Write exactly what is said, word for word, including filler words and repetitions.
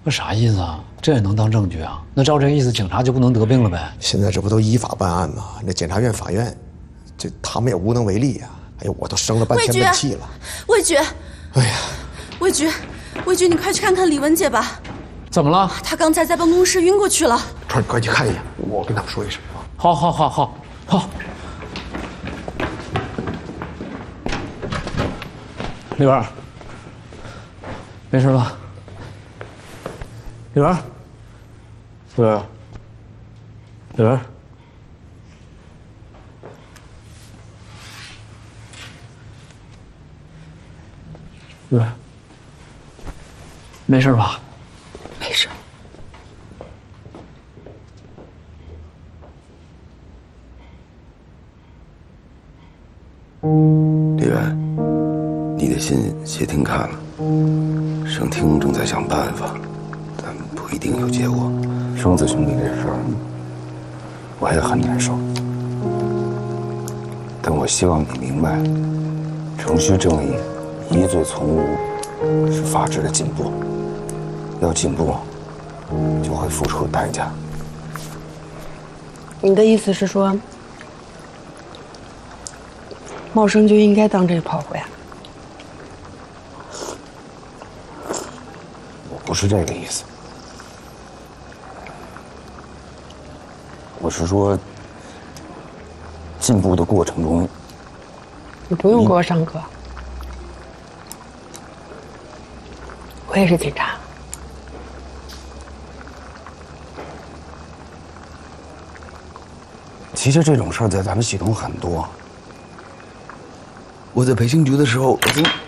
那啥意思啊？这也能当证据啊？那照这个意思，警察就不能得病了呗？ 现在这不都依法办案吗？那检察院、法院，这他们也无能为力呀、啊。哎呦，我都生了半天闷气了。 魏局， 哎呀， 魏局，魏局，你快去看看李文姐吧。 怎么了？ 她刚才在办公室晕过去了。 川，你快去看一眼，我跟他们说一声啊。 好，好，好，好，好。丽文，没事吧？丽文，丽文，丽文，丽文，没事吧？ 没事。 李元，你的信谢霆看了，盛霆正在想办法，但不一定有结果。双子兄弟这事儿，我也很难受，但我希望你明白，程序正义疑罪从无，是法治的进步。要进步，就会付出代价。 你的意思是说，茂生就应该当这个炮灰啊？ 我不是这个意思，我是说，进步的过程中， 你不用给我上课，我也是警察。 其实这种事儿在咱们系统很多。我在培训局的时候，我经